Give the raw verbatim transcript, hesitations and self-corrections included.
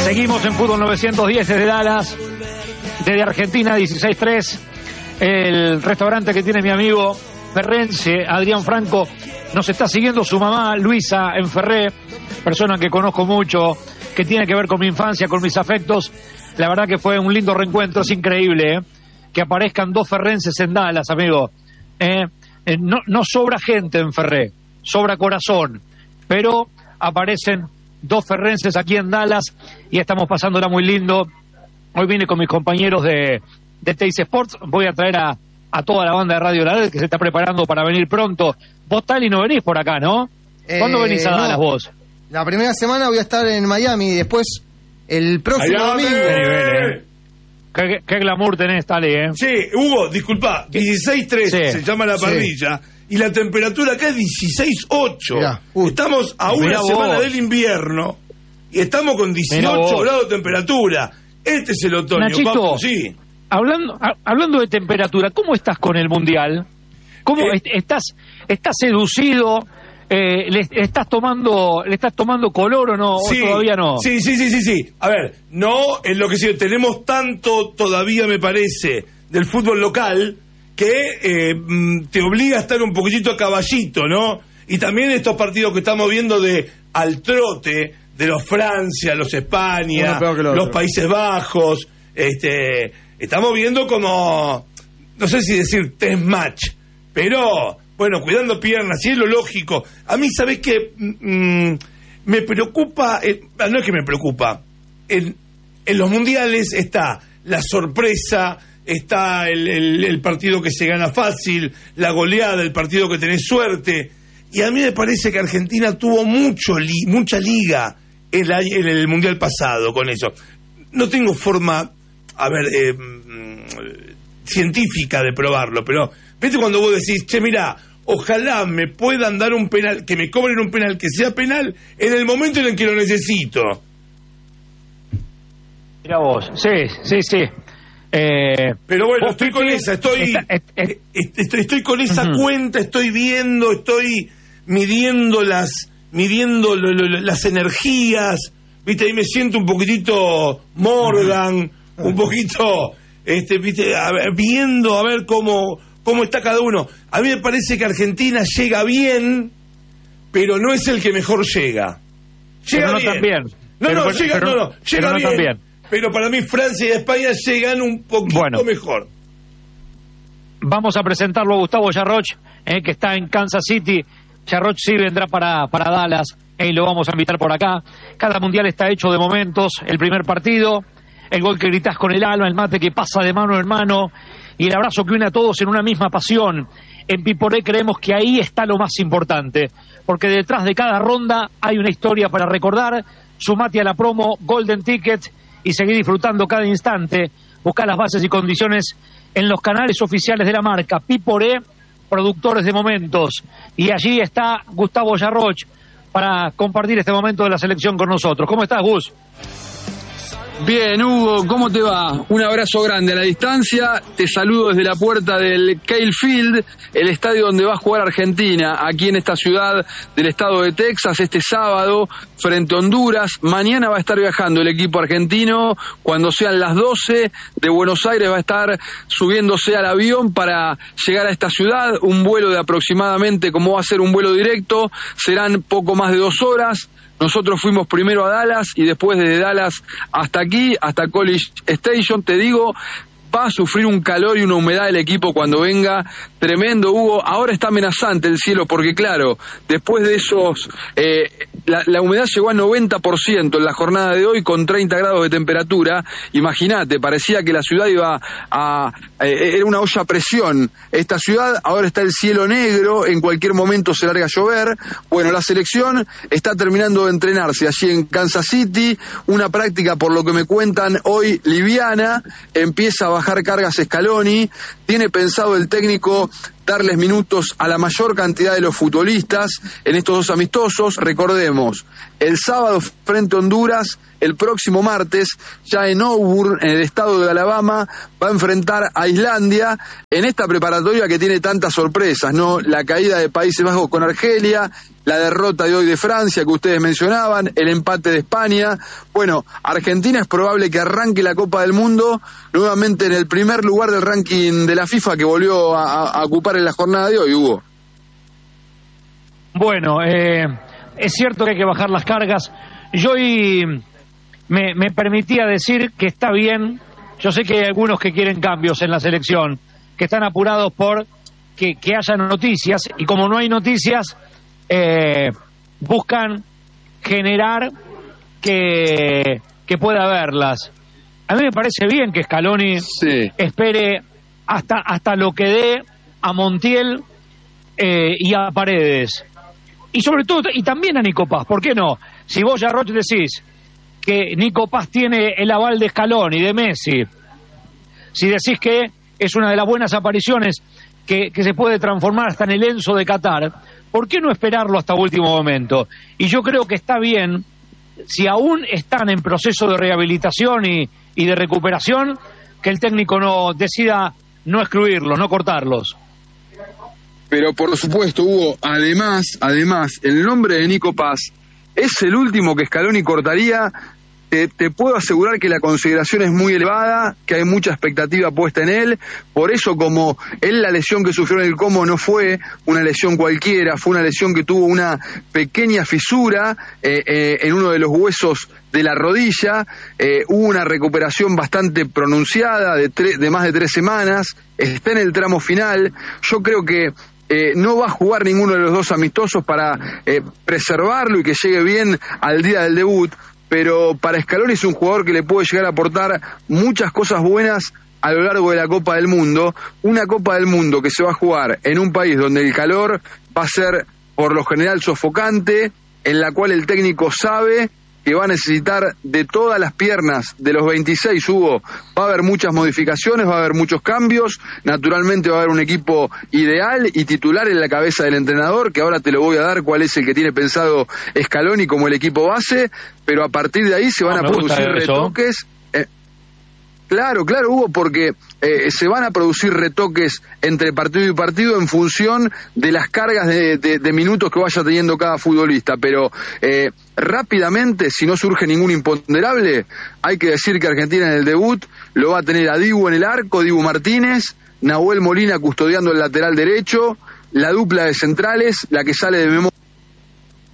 Seguimos en Fútbol novecientos diez desde Dallas, desde Argentina, dieciséis tres. El restaurante que tiene mi amigo ferrense, Adrián Franco, nos está siguiendo su mamá, Luisa, en Ferré, persona que conozco mucho, que tiene que ver con mi infancia, con mis afectos. La verdad que fue un lindo reencuentro, es increíble, ¿eh? Que aparezcan dos ferrenses en Dallas, amigo. Eh, eh, no, no sobra gente en Ferré, sobra corazón, pero aparecen dos ferrenses aquí en Dallas y estamos pasándola muy lindo. Hoy vine con mis compañeros de, de Teis Sports. Voy a traer a, a toda la banda de Radio La Red que se está preparando para venir pronto. Vos, Tali, no venís por acá, ¿no? ¿Cuándo eh, venís a Dallas, no. vos? La primera semana voy a estar en Miami y después el próximo Miami. domingo. Qué nivel, ¿eh? Qué, qué glamour tenés, Tali, ¿eh? Sí, Hugo, disculpa, dieciséis tres sí. se llama la parrilla. Sí. Y la temperatura acá es dieciséis ocho. Estamos a una Mirá semana vos. del invierno y estamos con dieciocho grados de temperatura. Este es el otoño, Nachito, papu, sí. Hablando, a, hablando de temperatura, ¿cómo estás con el Mundial? ¿Cómo eh, est estás estás seducido? Eh, le, le estás tomando le estás tomando color o no? Sí, ¿O todavía no? Sí, sí, sí, sí, sí. A ver, no es lo que sí, tenemos tanto todavía, me parece, del fútbol local que eh, te obliga a estar un poquitito a caballito, ¿no? Y también estos partidos que estamos viendo de al trote, de los Francia, los España, los Países Bajos, este, estamos viendo como, no sé si decir test match, pero, bueno, cuidando piernas, y es lo lógico. A mí, ¿sabés qué? Mm, me preocupa, eh, no es que me preocupa, en, en los mundiales está la sorpresa, está el, el, el partido que se gana fácil, la goleada, el partido que tenés suerte. Y a mí me parece que Argentina tuvo mucho li, mucha liga en, la, en el Mundial pasado con eso. No tengo forma, a ver, eh, científica de probarlo, pero viste cuando vos decís, che, mirá, ojalá me puedan dar un penal, que me cobren un penal que sea penal en el momento en el que lo necesito. Mirá vos, sí, sí, sí. Eh, pero bueno, estoy con esa, estoy está, es, es, estoy, estoy con esa uh-huh. cuenta, estoy viendo, estoy midiendo las midiendo lo, lo, las energías, viste, ahí me siento un poquitito Morgan, uh-huh. un poquito, este, viste, a ver, viendo a ver cómo cómo está cada uno. A mí me parece que Argentina llega bien, pero no es el que mejor llega. Llega pero no bien. Tan bien. No, pero, no, llega, pero, no, no, llega no bien. Tan bien. Pero para mí Francia y España llegan un poquito bueno, mejor. Vamos a presentarlo a Gustavo Yarroch, eh, que está en Kansas City. Yarroch sí vendrá para, para Dallas, eh, y lo vamos a invitar por acá. Cada mundial está hecho de momentos. El primer partido, el gol que gritás con el alma, el mate que pasa de mano en mano y el abrazo que une a todos en una misma pasión. En Piporé creemos que ahí está lo más importante, porque detrás de cada ronda hay una historia para recordar. Sumate a la promo Golden Ticket y seguir disfrutando cada instante. Buscar las bases y condiciones en los canales oficiales de la marca Piporé, productores de momentos. Y allí está Gustavo Yarroch para compartir este momento de la selección con nosotros. ¿Cómo estás, Gus? Bien, Hugo, ¿cómo te va? Un abrazo grande a la distancia. Te saludo desde la puerta del Kale Field, el estadio donde va a jugar Argentina, aquí en esta ciudad del estado de Texas, este sábado, frente a Honduras. Mañana va a estar viajando el equipo argentino. Cuando sean las doce de Buenos Aires va a estar subiéndose al avión para llegar a esta ciudad. Un vuelo de aproximadamente, como va a ser un vuelo directo, serán poco más de dos horas. Nosotros fuimos primero a Dallas y después desde Dallas hasta aquí, hasta College Station. Te digo, va a sufrir un calor y una humedad el equipo cuando venga tremendo, Hugo. Ahora está amenazante el cielo porque, claro, después de esos... Eh, la, la humedad llegó a noventa por ciento en la jornada de hoy con treinta grados de temperatura. Imagínate, parecía que la ciudad iba a... Eh, era una olla a presión. Esta ciudad, ahora está el cielo negro, en cualquier momento se larga a llover. Bueno, la selección está terminando de entrenarse allí en Kansas City. Una práctica, por lo que me cuentan hoy, liviana. Empieza a bajar cargas Scaloni. Tiene pensado el técnico darles minutos a la mayor cantidad de los futbolistas en estos dos amistosos. Recordemos, el sábado frente a Honduras, el próximo martes, ya en Auburn, en el estado de Alabama, va a enfrentar a Islandia en esta preparatoria que tiene tantas sorpresas, ¿no? La caída de Países Bajos con Argelia la derrota de hoy de Francia que ustedes mencionaban, el empate de España. Bueno, Argentina es probable que arranque la Copa del Mundo nuevamente en el primer lugar del ranking de la FIFA que volvió a, a ocupar en la jornada de hoy, Hugo. Bueno, eh, es cierto que hay que bajar las cargas. Yo hoy me, me permitía decir que está bien. Yo sé que hay algunos que quieren cambios en la selección, que están apurados por que, que haya noticias, y como no hay noticias, eh, buscan generar que, que pueda haberlas. A mí me parece bien que Scaloni sí. espere hasta, hasta lo que dé a Montiel eh, y a Paredes. Y sobre todo, y también a Nico Paz, ¿por qué no? Si vos ya, Roch, decís que Nico Paz tiene el aval de Scaloni, de Messi, si decís que es una de las buenas apariciones que, que se puede transformar hasta en el Enzo de Qatar, ¿por qué no esperarlo hasta último momento? Y yo creo que está bien, si aún están en proceso de rehabilitación y, y de recuperación, que el técnico no decida no excluirlos, no cortarlos. Pero por supuesto, Hugo, además, además, el nombre de Nico Paz es el último que Scaloni cortaría. Te, te puedo asegurar que la consideración es muy elevada, que hay mucha expectativa puesta en él. Por eso, como él, la lesión que sufrió en el Como no fue una lesión cualquiera, fue una lesión que tuvo una pequeña fisura eh, eh, en uno de los huesos de la rodilla. Eh, hubo una recuperación bastante pronunciada de, tre- de más de tres semanas. Está en el tramo final. Yo creo que Eh, no va a jugar ninguno de los dos amistosos para eh, preservarlo y que llegue bien al día del debut, pero para Scaloni es un jugador que le puede llegar a aportar muchas cosas buenas a lo largo de la Copa del Mundo, una Copa del Mundo que se va a jugar en un país donde el calor va a ser por lo general sofocante, en la cual el técnico sabe que va a necesitar de todas las piernas de los veintiséis, Hugo. Va a haber muchas modificaciones, va a haber muchos cambios, naturalmente va a haber un equipo ideal y titular en la cabeza del entrenador, que ahora te lo voy a dar cuál es el que tiene pensado Scaloni como el equipo base, pero a partir de ahí se van no, a producir retoques. Eh, claro, claro, Hugo, porque eh, se van a producir retoques entre partido y partido en función de las cargas de, de, de minutos que vaya teniendo cada futbolista, pero eh, rápidamente, si no surge ningún imponderable, hay que decir que Argentina en el debut lo va a tener a Dibu en el arco, Dibu Martínez, Nahuel Molina custodiando el lateral derecho, la dupla de centrales, la que sale de memoria